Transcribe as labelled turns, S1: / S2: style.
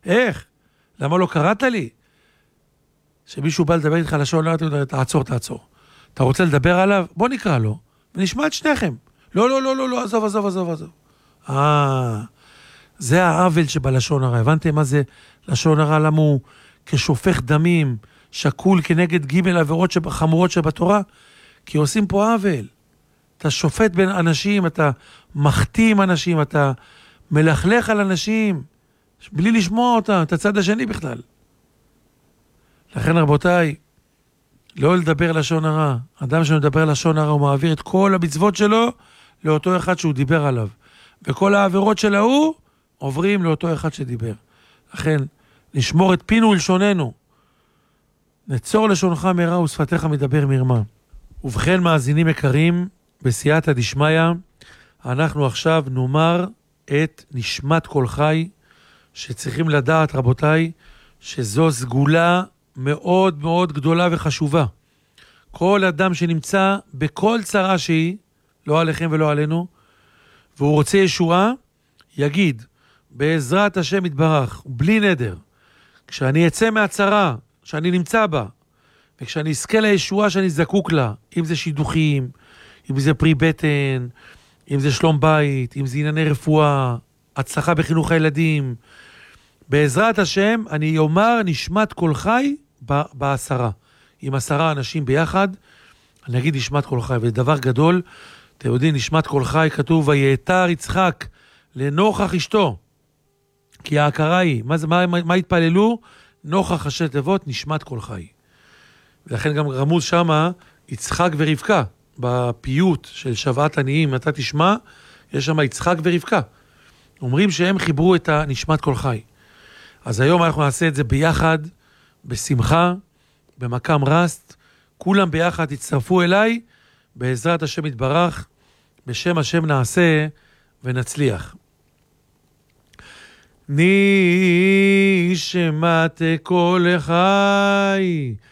S1: איך? למה לא קראת לי? שמישהו בא לדבר איתך לשון, לא, תעצור. אתה רוצה לדבר עליו? בוא נקרא לו, ונשמע את שניכם. לא, עזוב. זה העוול שבלשון הרע. הבנתם מה זה לשון הרע? למה הוא כשופך דמים, שקול כנגד ג' עבירות חמורות שבתורה? כי עושים פה עוול. אתה שופט בין אנשים, אתה מחתים אנשים, אתה מלכלך על אנשים, בלי לשמוע אותם, את הצד השני בכלל. לכן רבותיי, לא לדבר לשון הרע. אדם שמדבר לשון הרע, הוא מעביר את כל המצוות שלו לאותו אחד שהוא דיבר עליו. וכל העבירות של ההוא עוברים לאותו אחד שדיבר. לכן, נשמור את פינו ולשוננו. נצור לשונך מרע ושפתיך מדבר מרמה. ובכן מאזינים יקרים, בסייעתא דשמיא, אנחנו עכשיו נאמר את נשמת כל חי, שצריכים לדעת רבותיי, שזו סגולה מאוד מאוד גדולה וחשובה. כל אדם שנמצא בכל צרה שהיא, לא עליכם ולא עלינו, והוא רוצה ישועה, יגיד, בעזרת השם יתברך, בלי נדר, כשאני אצא מהצרה שאני נמצא בה, וכשאני אזכה לישועה שאני זקוק לה, אם זה שידוכים, אם זה פרי בטן, אם זה שלום בית, אם זה ענייני רפואה, הצלחה בחינוך הילדים, בעזרת השם אני אומר נשמת כל חי בעשרה. עם 10 אנשים ביחד, אני אגיד נשמת כל חי. ודבר גדול, אתם יודעים, נשמת כל חי כתוב, ויתר יצחק לנוכח אשתו. כי ההכרה היא, מה התפללו? נוכח ראשי תיבות, נשמת כל חי. ולכן גם רמוז שמה, יצחק ורבקה, בפיוט של שבעת עניים, אתה תשמע, יש שם יצחק ורבקה. אומרים שהם חיברו את נשמת כל חי. אז היום אנחנו נעשה את זה ביחד, בשמחה, במקם רסט, כולם ביחד יצטרפו אליי, בעזרת השם יתברך, בשם השם נעשה ונצליח. נשמת כל חי